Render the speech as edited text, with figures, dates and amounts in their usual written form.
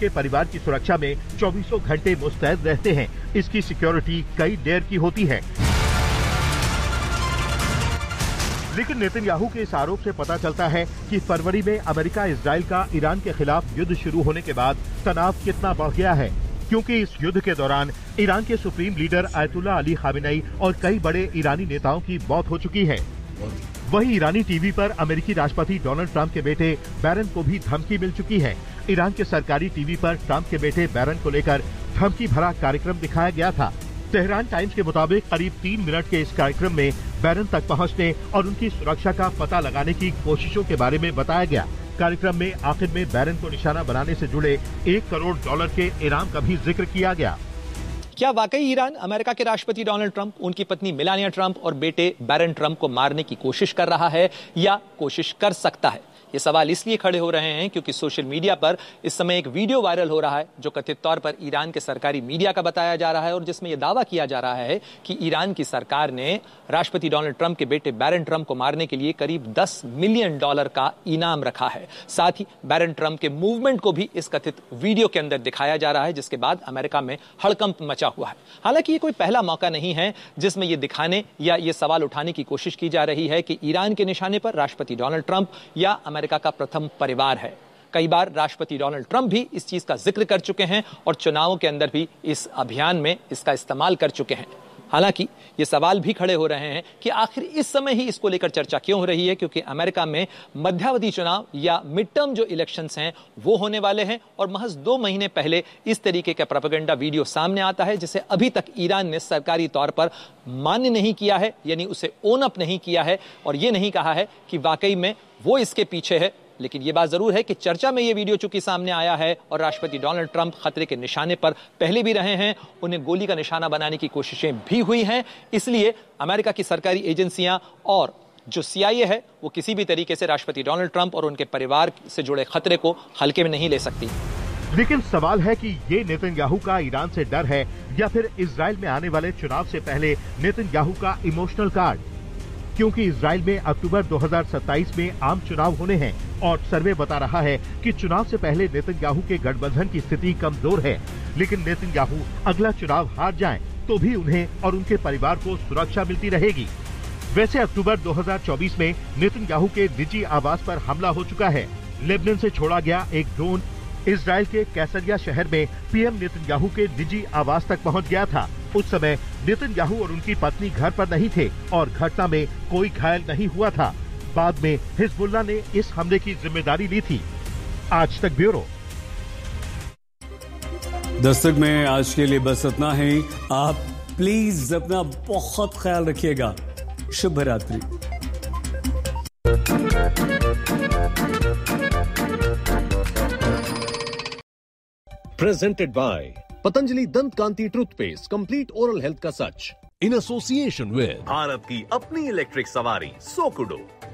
उनके परिवार की सुरक्षा में 24 घंटे मुस्तैद रहते हैं। इसकी सिक्योरिटी कई लेयर की होती है। लेकिन नेतन्याहू के इस आरोप से पता चलता है कि फरवरी में अमेरिका इजराइल का ईरान के खिलाफ युद्ध शुरू होने के बाद तनाव कितना बढ़ गया है, क्योंकि इस युद्ध के दौरान ईरान के supreme leader Ayatollah Ali Khamenei और कई बड़े ईरानी नेताओं की मौत हो चुकी है। वहीं ईरानी टीवी पर अमेरिकी राष्ट्रपति डोनाल्ड ट्रंप के बेटे बैरन को भी धमकी मिल चुकी है। ईरान के सरकारी टीवी पर ट्रंप के बेटे बैरन को लेकर धमकी भरा कार्यक्रम दिखाया गया था। तेहरान टाइम्स के मुताबिक करीब 3 मिनट के इस कार्यक्रम में बैरन तक पहुंचने और उनकी सुरक्षा का पता लगाने की कोशिशों के बारे में बताया गया। कार्यक्रम में आखिर में बैरन को निशाना बनाने से जुड़े $1 करोड़ के इनाम का भी जिक्र किया गया। क्या वाकई ईरान अमेरिका के राष्ट्रपति डोनाल्ड ट्रंप, उनकी पत्नी मेलानिया ट्रंप और बेटे बैरन ट्रंप को मारने की कोशिश कर रहा है या कोशिश कर सकता है? ये सवाल इसलिए खड़े हो रहे हैं क्योंकि सोशल मीडिया पर इस समय एक वीडियो वायरल हो रहा है जो कथित तौर पर ईरान के सरकारी मीडिया का बताया जा रहा है और जिसमें यह दावा किया जा रहा है कि ईरान की सरकार ने राष्ट्रपति डोनाल्ड ट्रंप के बेटे बैरन ट्रंप को मारने के लिए करीब $10 मिलियन का इनाम रखा है। साथ ही बैरन ट्रंप के मूवमेंट को भी इस कथित वीडियो के अंदर दिखाया जा रहा है, जिसके बाद अमेरिका में हड़कंप मचा हुआ है। हालांकि ये कोई पहला मौका नहीं है जिसमें यह दिखाने या ये सवाल उठाने की कोशिश की जा रही है कि ईरान के निशाने पर राष्ट्रपति डोनाल्ड ट्रंप या अमेरिका का प्रथम परिवार है। कई बार राष्ट्रपति डोनाल्ड ट्रंप भी इस चीज का जिक्र कर चुके हैं और चुनावों के अंदर भी इस अभियान में इसका इस्तेमाल कर चुके हैं। हालांकि ये सवाल भी खड़े हो रहे हैं कि आखिर इस समय ही इसको लेकर चर्चा क्यों हो रही है, क्योंकि अमेरिका में मध्यावधि चुनाव या मिड टर्म जो इलेक्शंस हैं वो होने वाले हैं और महज 2 महीने पहले इस तरीके का प्रोपेगेंडा वीडियो सामने आता है जिसे अभी तक ईरान ने सरकारी तौर पर मान्य नहीं किया है, यानी उसे ओन अप नहीं किया है और ये नहीं कहा है कि वाकई में वो इसके पीछे है। लेकिन यह बात जरूर है कि चर्चा में यह वीडियो चूंकि सामने आया है और राष्ट्रपति डोनाल्ड ट्रंप खतरे के निशाने पर पहले भी रहे हैं, उन्हें गोली का निशाना बनाने की कोशिशें भी हुई हैं, इसलिए अमेरिका की सरकारी एजेंसियां और जो CIA है वो किसी भी तरीके से राष्ट्रपति डोनाल्ड ट्रंप और उनके परिवार से जुड़े खतरे को हल्के में नहीं ले सकती। लेकिन सवाल है कि ये नेतन्याहू का ईरान से डर है या फिर इजराइल में आने वाले चुनाव से पहले नेतन्याहू का इमोशनल कार्ड, क्योंकि इजराइल में अक्टूबर 2027 में आम चुनाव होने हैं और सर्वे बता रहा है कि चुनाव से पहले नेतन्याहू के गठबंधन की स्थिति कमजोर है। लेकिन नेतन्याहू अगला चुनाव हार जाएं तो भी उन्हें और उनके परिवार को सुरक्षा मिलती रहेगी। वैसे अक्टूबर 2024 में नेतन्याहू के निजी आवास पर हमला हो चुका है। लेबनान से छोड़ा गया एक ड्रोन इजराइल के कैसरिया शहर में पीएम नेतन्याहू के निजी आवास तक पहुंच गया था। उस समय नेतन्याहू और उनकी पत्नी घर पर नहीं थे और घटना में कोई घायल नहीं हुआ था। बाद में हिजबुल्लाह ने इस हमले की जिम्मेदारी ली थी। आज तक ब्यूरो। दस्तक में आज के लिए बस इतना ही। आप प्लीज अपना बहुत ख्याल रखिएगा। शुभ रात्रि। Presented by Patanjali Dant Kanti Toothpaste, complete oral health का सच, in association with भारत की अपनी इलेक्ट्रिक सवारी सोकुडो।